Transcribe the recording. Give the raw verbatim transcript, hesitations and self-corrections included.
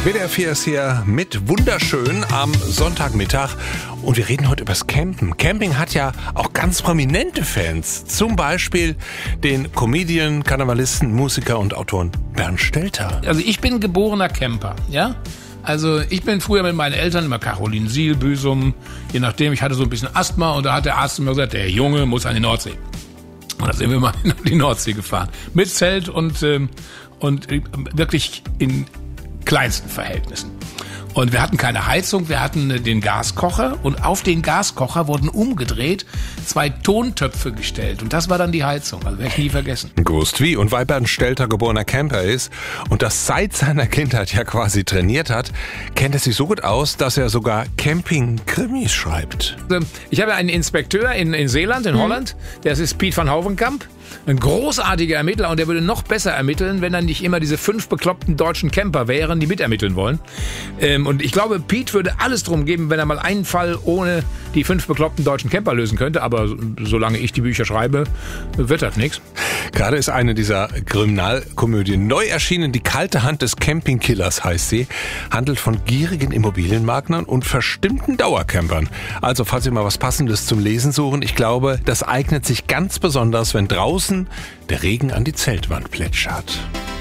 W D R vier ist hier mit Wunderschön am Sonntagmittag und wir reden heute übers Campen. Camping hat ja auch ganz prominente Fans, zum Beispiel den Comedian, Karnevalisten, Musiker und Autoren Bernd Stelter. Also ich bin geborener Camper, ja. Also ich bin früher mit meinen Eltern immer Carolinsiel, Büsum, je nachdem, ich hatte so ein bisschen Asthma und da hat der Arzt immer gesagt, der Junge muss an die Nordsee. Und da sind wir mal in die Nordsee gefahren. Mit Zelt und, ähm, und wirklich in kleinsten Verhältnissen. Und wir hatten keine Heizung, wir hatten den Gaskocher und auf den Gaskocher wurden umgedreht zwei Tontöpfe gestellt. Und das war dann die Heizung, also werde ich nie vergessen. Gewusst wie. Und weil Bernd Stelter geborener Camper ist und das seit seiner Kindheit ja quasi trainiert hat, kennt er sich so gut aus, dass er sogar Camping-Krimis schreibt. Ich habe einen Inspekteur in, in Zeeland, in mhm. Holland, das ist Piet van Houwenkamp. Ein großartiger Ermittler und der würde noch besser ermitteln, wenn dann nicht immer diese fünf bekloppten deutschen Camper wären, die mitermitteln wollen. Ähm, und ich glaube, Piet würde alles drum geben, wenn er mal einen Fall ohne die fünf bekloppten deutschen Camper lösen könnte. Aber solange ich die Bücher schreibe, wird das nichts. Gerade ist eine dieser Kriminalkomödien neu erschienen. Die kalte Hand des Campingkillers heißt sie. Handelt von gierigen Immobilienmaklern und verstimmten Dauercampern. Also falls Sie mal was Passendes zum Lesen suchen, ich glaube, das eignet sich ganz besonders, wenn draußen der Regen an die Zeltwand plätschert.